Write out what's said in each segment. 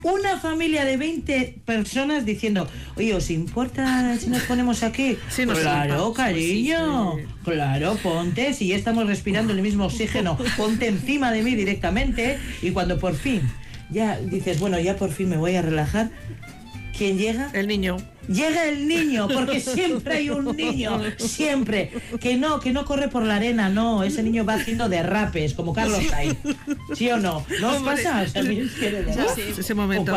Una familia de 20 personas diciendo, oye, ¿os importa si nos ponemos aquí? Sí, claro, cariño, sí. Claro, ponte, si ya estamos respirando el mismo oxígeno, ponte encima de mí directamente. Y cuando por fin ya dices, bueno, ya por fin me voy a relajar, ¿quién llega? El niño. Llega el niño, porque siempre hay un niño, siempre, que no corre por la arena, no, ese niño va haciendo derrapes, como Carlos Sainz, ¿sí o no? ¿No os pasa? Ese momento.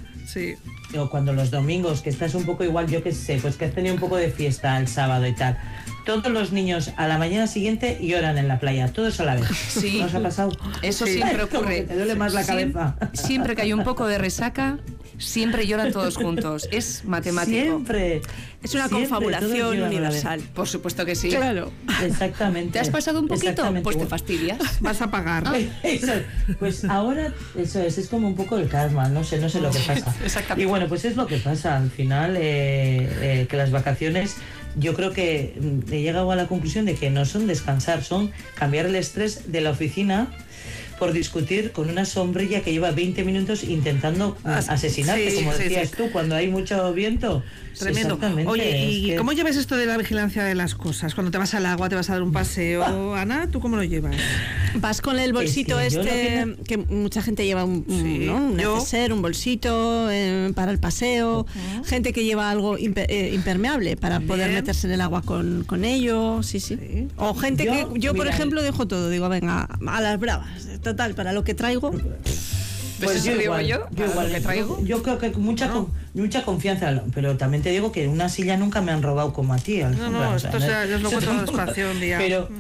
O cuando los domingos, que estás un poco igual, yo qué sé, pues que has tenido un poco de fiesta el sábado y tal, todos los niños a la mañana siguiente lloran en la playa, todos a la vez. Sí. ¿No os ha pasado? Eso siempre ocurre. Te duele más la cabeza. Siempre que hay un poco de resaca, siempre lloran todos juntos. Es matemático. Siempre. Es una confabulación universal. Por supuesto que sí. Claro. Exactamente. ¿Te has pasado un poquito? Pues te fastidias. Vas a pagar. Eso. Pues ahora, eso es como un poco el karma, no sé lo que pasa. Exactamente. Y bueno, pues es lo que pasa al final, que las vacaciones, yo creo que he llegado a la conclusión de que no son descansar, son cambiar el estrés de la oficina por discutir con una sombrilla que lleva 20 minutos intentando asesinarte, como decías tú, cuando hay mucho viento. Tremendo. Oye, ¿y cómo llevas esto de la vigilancia de las cosas? Cuando te vas al agua, te vas a dar un paseo, Ana, ¿tú cómo lo llevas? Vas con el bolsito que mucha gente lleva un neceser, un bolsito para el paseo, gente que lleva algo impermeable para poder meterse en el agua con ello, sí. O gente yo por ejemplo, dejo todo, digo, venga, a las bravas, total, para lo que traigo. Pues yo igual, yo igual lo que traigo. Yo creo que mucha confianza, pero también te digo que una silla nunca me han robado como a ti. No, esto yo os lo cuento despacio un día.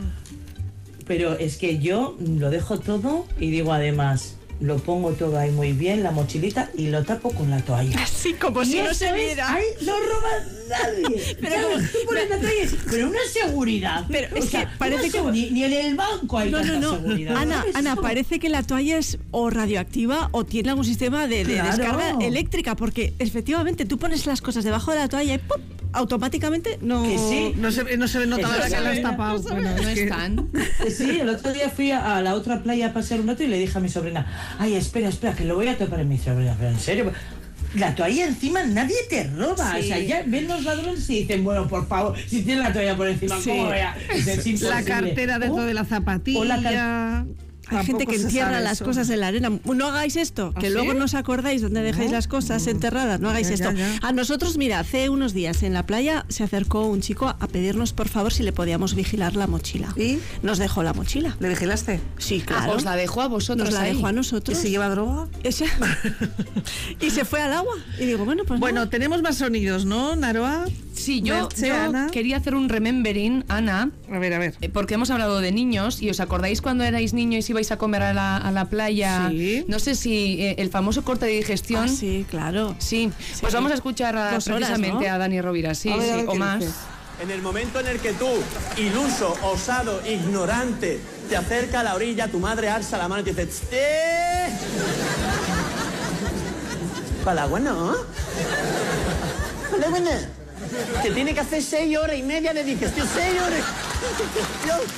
Pero es que yo lo dejo todo y digo, además, lo pongo todo ahí muy bien, la mochilita, y lo tapo con la toalla. Así como si no se viera. Ahí no roba nadie. Pero tú pones la toalla, pero una seguridad. Pero es que parece que ni en el banco hay tanta seguridad. Ana, parece que la toalla es o radioactiva o tiene algún sistema de descarga eléctrica, porque efectivamente tú pones las cosas debajo de la toalla y ¡pum! Automáticamente no se nota que la has tapado. No están. Sí, el otro día fui a la otra playa a pasear un rato y le dije a mi sobrina, ay, espera, que lo voy a topar. En mi sobrina, pero en serio, la toalla encima nadie te roba. O sea, ya ven los ladrones y dicen, bueno, por favor, si tienes la toalla por encima, ¿cómo voy a...? La cartera dentro de la zapatilla. Hay gente que entierra las cosas en la arena. No hagáis esto, que luego no os acordáis dónde dejáis las cosas enterradas. No hagáis esto. A nosotros, mira, hace unos días en la playa se acercó un chico a pedirnos por favor si le podíamos vigilar la mochila. ¿Y? Nos dejó la mochila. ¿Le vigilaste? Sí, claro. ¿Os la dejó a vosotros? Nos la dejó a nosotros. ¿Y se lleva droga? Y se fue al agua. Y digo, bueno, tenemos más sonidos, ¿no, Naroa? Sí, yo quería hacer un remembering, Ana. A ver. Porque hemos hablado de niños y os acordáis cuando erais niños y ibais a comer a la playa. Sí. No sé si el famoso corte de digestión. Sí, claro. Sí. Pues vamos a escuchar precisamente a Dani Rovira, sí, o más. Dice. En el momento en el que tú, iluso, osado, ignorante, te acerca a la orilla, tu madre alza la mano y te dice, ¿para el agua no? ¿Para el agua no? Te tiene que hacer 6 horas y media de digestión. 6 horas de digestión.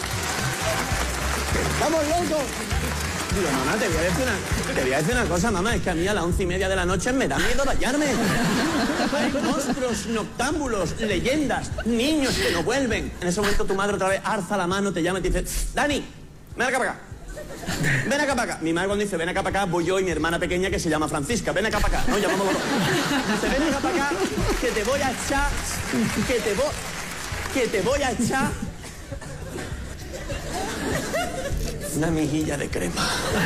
¡Vamos, loco! Digo, mamá, te voy a decir una cosa, mamá. Es que a mí a las 11:30 de la noche me da miedo bañarme. Hay monstruos, noctámbulos, leyendas, niños que no vuelven. En ese momento tu madre otra vez alza la mano, te llama y te dice, Dani, ven acá para acá. Ven acá para acá. Mi madre cuando dice ven acá para acá, voy yo y mi hermana pequeña que se llama Francisca. Ven acá para acá. No, llamamos los dos. Dice, ven acá para acá, que te voy a echar, que te voy a echar una mejilla de crema.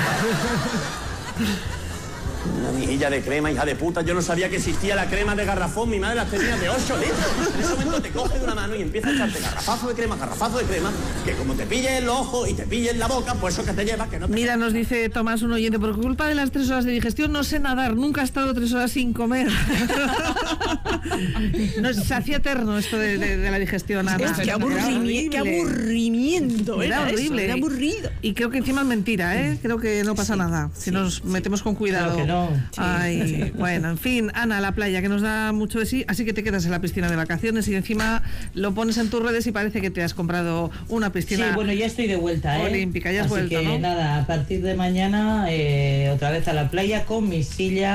Una mejilla de crema, hija de puta. Yo no sabía que existía la crema de garrafón. Mi madre las tenía de 8 litros. En ese momento te coge de una mano y empieza a echarte garrafazo de crema, que como te pille el ojo y te pille en la boca, pues eso que te lleva, que no te... Mira, nos dice Tomás, un oyente, por culpa de las 3 horas de digestión no sé nadar. Nunca he estado 3 horas sin comer. Se hacía eterno esto de la digestión, Ana. Qué aburrimiento. Era horrible. Era aburrido. Y creo que encima es mentira, ¿eh? Creo que no pasa nada si nos metemos con cuidado. Claro que no. Ay, bueno, en fin, Ana, la playa, que nos da mucho de sí, así que te quedas en la piscina de vacaciones y encima lo pones en tus redes y parece que te has comprado una piscina. Sí, bueno, ya estoy de vuelta, olímpica, ya has así vuelto, que ¿no? nada, a partir de mañana otra vez a la playa con mi silla